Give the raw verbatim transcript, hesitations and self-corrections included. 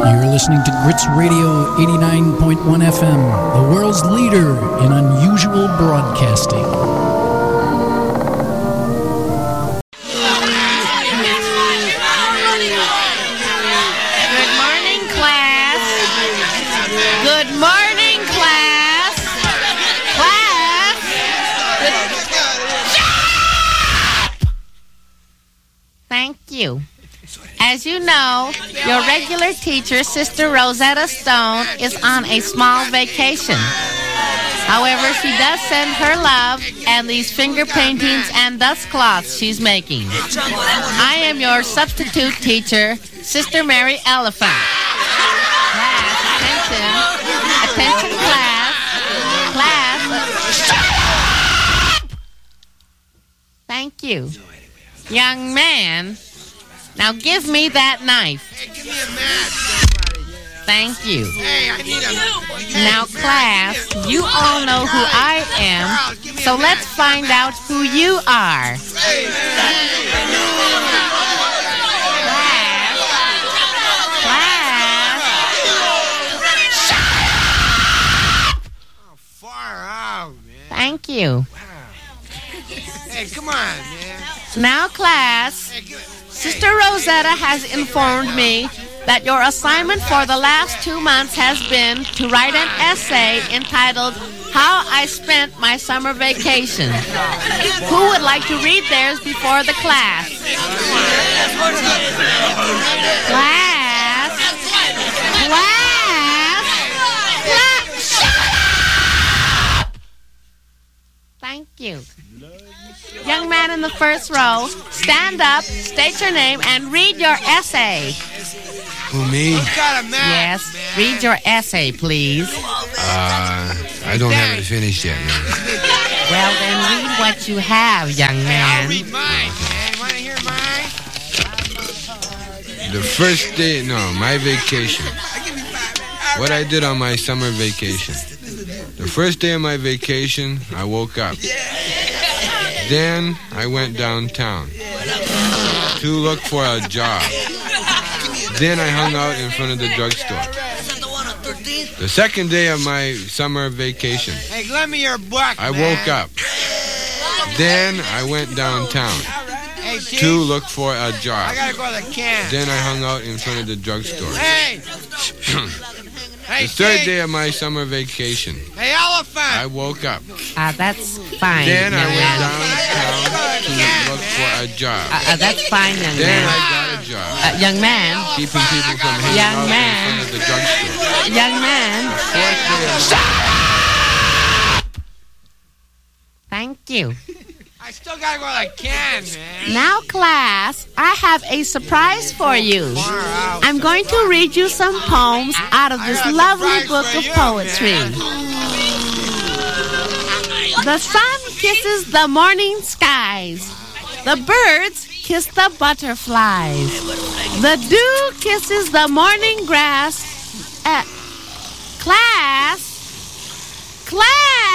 You're listening to Grits Radio eighty-nine point one F M, the world's leader in unusual broadcasting. Good morning, class. Good morning, class. Class. Good... Thank you. As you know, your regular teacher, Sister Rosetta Stone, is on a small vacation. However, she does send her love and these finger paintings and dust cloths she's making. I am your substitute teacher, Sister Mary Elephant. Class, attention. Attention, class. Class. Shut up! Thank you. Young man. Now give me that knife. Hey, give me a match, somebody. Thank you. Hey, I need a... Now, class, you all know who I am, so let's find out who you are. Hey, Class. Class. Shut up! oh, far out, man. Thank you. Wow. Hey, come on, man. Now, class, Hey, give, Sister Rosetta has informed me that your assignment for the last two months has been to write an essay entitled How I Spent My Summer Vacation. Who would like to read theirs before the class? Class? Class? Class? Shut up! Thank you. Young man in the first row, stand up, state your name, and read your essay. Who, me? Who's got a match, Yes, man? read your essay, please. Uh, I don't have it finished yet, man. Well, then read what you have, young Hey, man. I'll read mine, man. Want to hear mine? The first day, no, my vacation. What I did on my summer vacation. The first day of my vacation, I woke up. Then I went downtown to look for a job. Then I hung out in front of the drugstore. The second day of my summer vacation, Hey, lend me your book, I man. woke up. Then I went downtown Hey, Chief, to look for a I job. gotta go to the can. Then I hung out in front of the drugstore. Hey! Hey, The third Chief. day of my summer vacation, Hey, Elephant! I woke up. Uh, that's fine, Then I young went man. downtown to look for a job. Uh, uh, that's fine, young Then man. I got a job. Uh, young man, Keeping people from hanging Young out man. in front of the drugstore. young man. Fourth day of Thank you. I still gotta go to the can, man. Now, class, I have a surprise for you. Far out. I'm going to read you some poems out of this I got a lovely surprise book for of you, poetry. man. The sun kisses the morning skies. The birds kiss the butterflies. The dew kisses the morning grass. Uh, class, class.